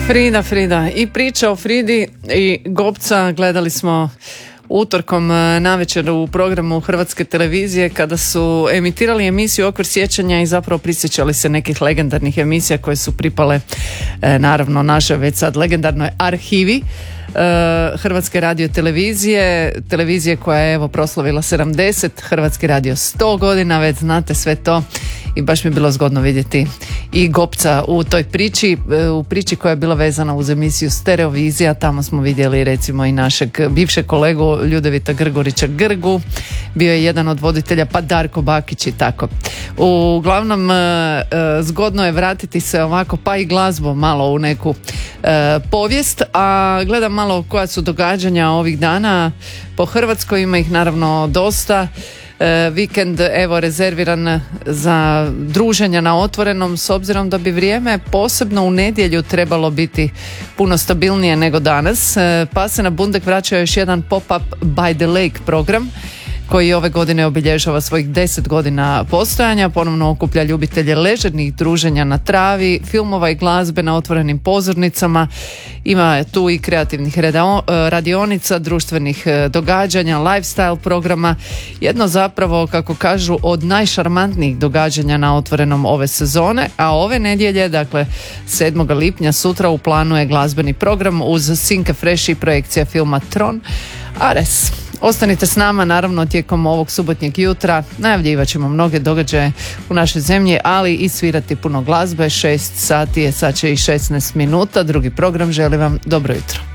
Frida. I priča o Fridi i Gobca gledali smo utorkom navečer u programu Hrvatske televizije kada su emitirali emisiju Okvir sjećanja i zapravo prisjećali se nekih legendarnih emisija koje su pripale naravno našoj već sad legendarnoj arhivi Hrvatske radio televizije koja je evo proslavila 70, Hrvatski radio 100 godina, već znate sve to i baš mi je bilo zgodno vidjeti i Gobca u toj priči, u priči koja je bila vezana uz emisiju Stereovizija. Tamo smo vidjeli recimo i našeg bivšeg kolegu Ljudevita Grgurića Grgu, bio je jedan od voditelja, pa Darko Bakić i tako. Uglavnom zgodno je vratiti se ovako pa i glazbom malo u neku povijest, a gledam malo koja su događanja ovih dana po Hrvatskoj, ima ih naravno dosta. Vikend evo rezerviran za druženja na otvorenom, s obzirom da bi vrijeme posebno u nedjelju trebalo biti puno stabilnije nego danas, pa se na Bundek vraća još jedan pop-up by the lake program koji ove godine obilježava svojih 10 godina postojanja, ponovno okuplja ljubitelje ležernih druženja na travi, filmova i glazbe na otvorenim pozornicama, ima tu i kreativnih radionica, društvenih događanja, lifestyle programa, jedno zapravo, kako kažu, od najšarmantnijih događanja na otvorenom ove sezone, a ove nedjelje, dakle 7. lipnja sutra u planu je glazbeni program uz Sinke Fresh i projekcija filma Tron. Ares. Ostanite s nama naravno tijekom ovog subotnjeg jutra, najavljivat ćemo mnoge događaje u našoj zemlji, ali i svirati puno glazbe. 6 sati je, sad će i 16 minuta, drugi program, želim vam dobro jutro.